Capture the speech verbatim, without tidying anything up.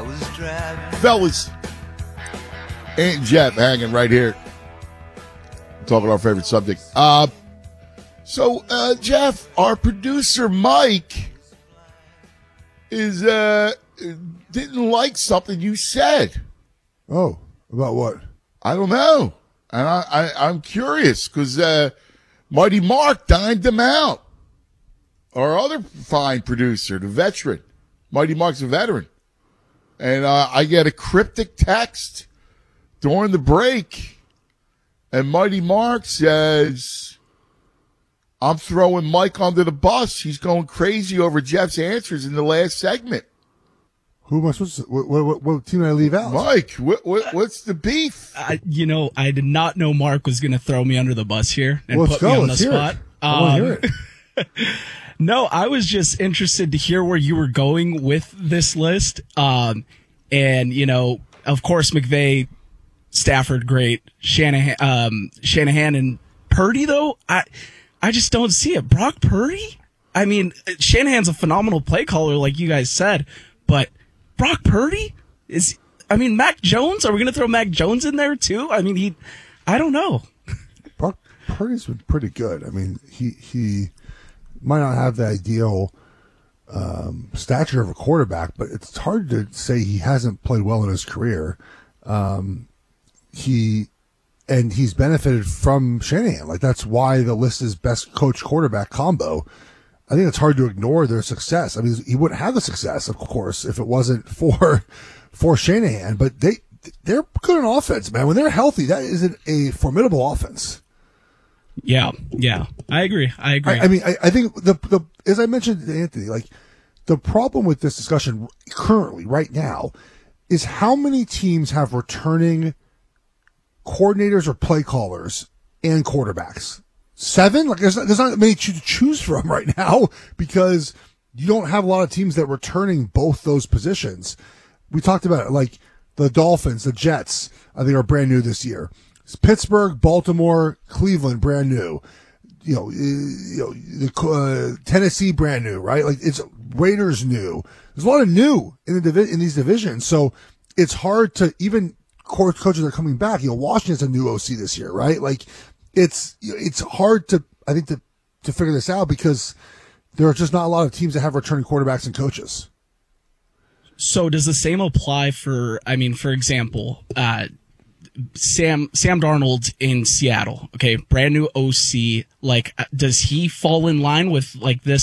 Fellas, Aunt Jeff hanging right here. Talking our favorite subject. Uh, so, uh, Jeff, our producer Mike is uh didn't like something you said. Oh, about what? I don't know, and I, I I'm curious because uh, Mighty Mark dined him out. Our other fine producer, the veteran, Mighty Mark's a veteran, and uh, I get a cryptic text during the break, and Mighty Mark says, I'm throwing Mike under the bus. He's going crazy over Jeff's answers in the last segment. Who am I supposed to, what, what, what team did I leave out? Mike, what, what, what's the beef? I, you know, I did not know Mark was going to throw me under the bus here and well, put go. me on let's the hear spot. It. I want to Um, hear it. No, I was just interested to hear where you were going with this list. Um, and, you know, of course, McVay, Stafford, great. Shanahan, um, Shanahan and Purdy, though, I, I just don't see it. Brock Purdy? I mean, Shanahan's a phenomenal play caller, like you guys said, but Brock Purdy is, I mean, Mac Jones, are we going to throw Mac Jones in there too? I mean, he, I don't know. Brock Purdy's been pretty good. I mean, he, he might not have the ideal um, stature of a quarterback, but it's hard to say he hasn't played well in his career. Um, he, and he's benefited from Shanahan. Like, that's why the list is best coach quarterback combo. I think it's hard to ignore their success. I mean, he wouldn't have the success, of course, if it wasn't for, for Shanahan, but they, they're good on offense, man. When they're healthy, that is a formidable offense. Yeah, yeah, I agree. I agree. I, I mean, I, I think the, the, as I mentioned to Anthony, like, the problem with this discussion currently, right now, is how many teams have returning coordinators or play callers and quarterbacks. Seven? Like, there's not, there's not many to choose from right now because you don't have a lot of teams that are returning both those positions. We talked about it, like the Dolphins, the Jets, I think are brand new this year. It's Pittsburgh, Baltimore, Cleveland, brand new. You know, you know, the, uh, Tennessee, brand new, right? Like, it's Raiders new. There's a lot of new in the divi- in these divisions, so it's hard to even coach coaches are coming back. You know, Washington's a new O C this year, right? Like, it's it's hard to I think to to figure this out because there are just not a lot of teams that have returning quarterbacks and coaches. So does the same apply for? I mean, for example, uh, Sam Sam Darnold in Seattle. Okay, brand new O C. Like, does he fall in line with like this